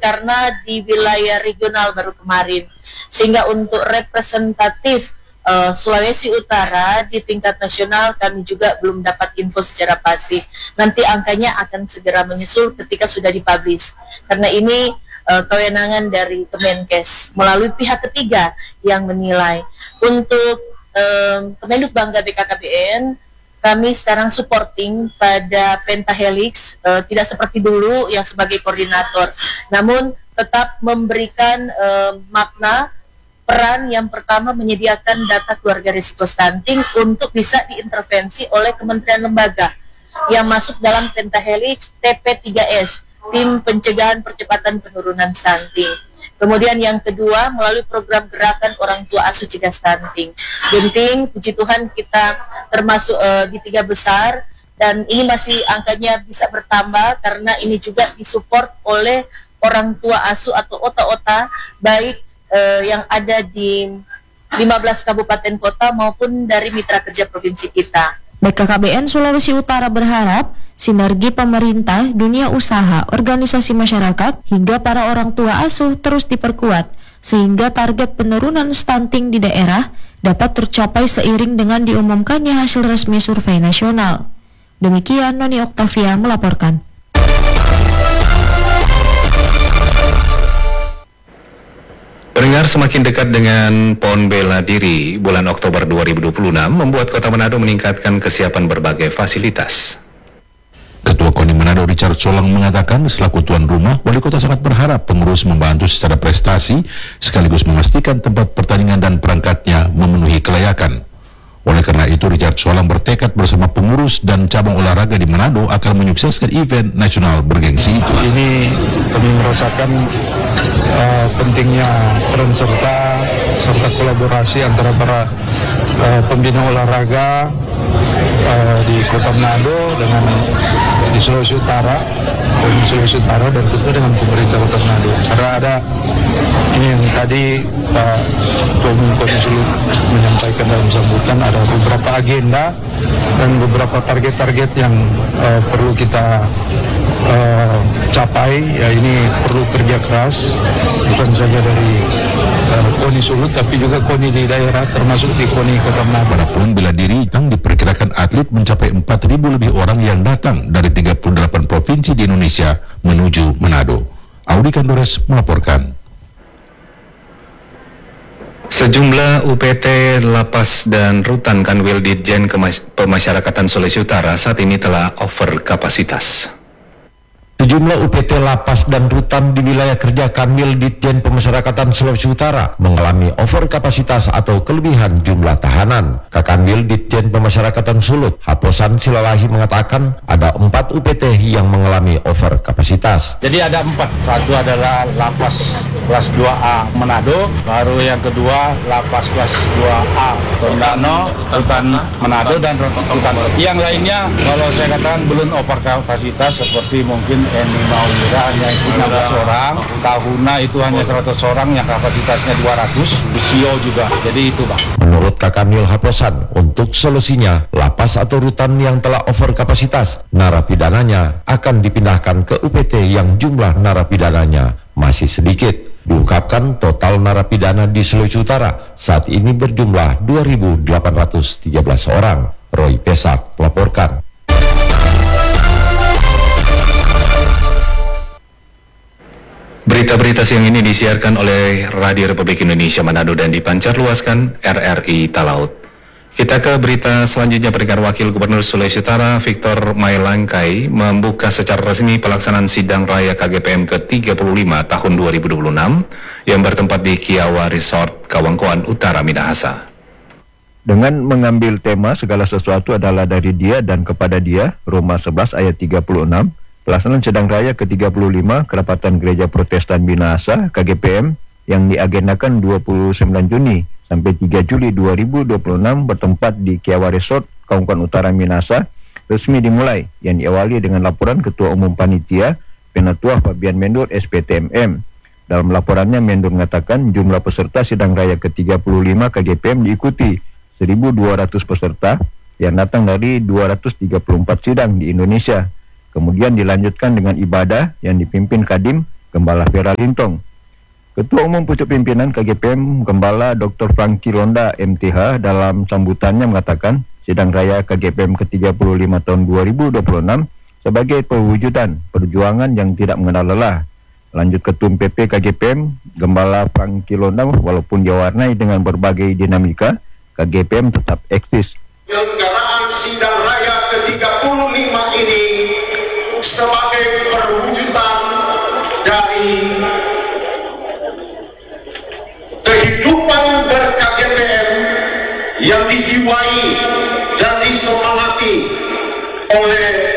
karena di wilayah regional baru kemarin, sehingga untuk representatif Sulawesi Utara di tingkat nasional kami juga belum dapat info secara pasti. Nanti angkanya akan segera menyusul ketika sudah dipublish, karena ini kewenangan dari Kemenkes melalui pihak ketiga yang menilai. Untuk Kemenduk Bangga BKKBN, kami sekarang supporting pada Pentahelix, tidak seperti dulu yang sebagai koordinator, namun tetap memberikan makna peran yang pertama menyediakan data keluarga risiko stunting untuk bisa diintervensi oleh kementerian lembaga yang masuk dalam Pentahelix TP3S, Tim Pencegahan Percepatan Penurunan Stunting. Kemudian yang kedua melalui program gerakan orang tua asuh cegah stunting. Genting, puji Tuhan kita termasuk di 3 besar, dan ini masih angkanya bisa bertambah karena ini juga disupport oleh orang tua asuh atau OTA-OTA baik yang ada di 15 kabupaten kota maupun dari mitra kerja provinsi kita. BKKBN Sulawesi Utara berharap sinergi pemerintah, dunia usaha, organisasi masyarakat, hingga para orang tua asuh terus diperkuat sehingga target penurunan stunting di daerah dapat tercapai seiring dengan diumumkannya hasil resmi survei nasional. Demikian Noni Oktavia melaporkan. Pendengar, semakin dekat dengan PON Bela Diri bulan Oktober 2026 membuat Kota Manado meningkatkan kesiapan berbagai fasilitas. Ketua KONI Manado Richard Solang mengatakan selaku tuan rumah, wali kota sangat berharap pengurus membantu secara prestasi sekaligus memastikan tempat pertandingan dan perangkatnya memenuhi kelayakan. Oleh karena itu, Richard Solang bertekad bersama pengurus dan cabang olahraga di Manado akan menyukseskan event nasional bergengsi itu. Ini kami merasakan pentingnya peran serta kolaborasi antara para pembina olahraga di Kota Manado dengan di Sulawesi Utara dan tentu dengan pemerintah Kota Manado. Karena ada ini yang tadi Pak Ketua Umum KONI Sulut menyampaikan dalam sambutan, ada beberapa agenda dan beberapa target-target yang perlu kita capai. Ya, ini perlu kerja keras bukan saja dari KONI Sulut tapi juga KONI di daerah, termasuk di KONI Kota Manado. Pada PON Bela Diri yang diperkirakan atlet mencapai 4.000 lebih orang yang datang dari 38 provinsi di Indonesia menuju Manado. Audi Kandores melaporkan. Sejumlah UPT, Lapas, dan Rutan Kanwil Ditjen Pemasyarakatan Sulawesi Utara saat ini telah over kapasitas. Sejumlah UPT Lapas dan Rutan di wilayah kerja Kanwil Ditjen Pemasyarakatan Sulawesi Utara mengalami over kapasitas atau kelebihan jumlah tahanan. Kakanwil Ditjen Pemasyarakatan Sulut, Haposan Silalahi mengatakan ada 4 UPT yang mengalami over kapasitas. Jadi ada 4, satu adalah Lapas kelas 2A Manado, baru yang kedua Lapas kelas 2A Tondano, Rutan Manado, dan Rutan. Yang lainnya kalau saya katakan belum over kapasitas, seperti mungkin Eni Maulira hanya 15 orang, Tahuna itu hanya 100 orang yang kapasitasnya 200, Bisio juga, jadi itu Bang. Menurut Kakanwil Haposan, untuk solusinya, lapas atau rutan yang telah over kapasitas, narapidananya akan dipindahkan ke UPT yang jumlah narapidananya masih sedikit. Diungkapkan total narapidana di Sulawesi Utara saat ini berjumlah 2.813 orang. Roy Pesak melaporkan. Berita-berita siang ini disiarkan oleh Radio Republik Indonesia Manado dan dipancarluaskan RRI Talaut. Kita ke berita selanjutnya. Pendengar, Wakil Gubernur Sulawesi Utara Victor Mailangkai membuka secara resmi pelaksanaan Sidang Raya KGPM ke-35 tahun 2026 yang bertempat di Kiawa Resort, Kawangkoan Utara, Minahasa. Dengan mengambil tema segala sesuatu adalah dari dia dan kepada dia, Roma 11 ayat 36, pelaksanaan Sidang Raya ke-35 Kerapatan Gereja Protestan Minahasa KGPM yang diagendakan 29 Juni sampai 3 Juli 2026 bertempat di Kiawa Resort, Kawangkoan Utara, Minahasa, resmi dimulai yang diawali dengan laporan Ketua Umum Panitia Penatua Fabian Mendur SPTMM. Dalam laporannya, Mendur mengatakan jumlah peserta Sidang Raya ke-35 KGPM diikuti 1.200 peserta yang datang dari 234 sidang di Indonesia. Kemudian dilanjutkan dengan ibadah yang dipimpin Kadim Gembala Vera Lintong. Ketua Umum Pucuk Pimpinan KGPM Gembala Dr. Franky Londa MTH dalam sambutannya mengatakan Sidang Raya KGPM ke-35 tahun 2026 sebagai perwujudan perjuangan yang tidak mengenal lelah. Lanjut Ketum PP KGPM Gembala Franky Londa, walaupun diwarnai dengan berbagai dinamika, KGPM tetap eksis. Penyelenggaraan Sidang Raya ke-35 ini sebagai perwujudan dari kehidupan ber-KGPM yang dijiwai dan disemangati oleh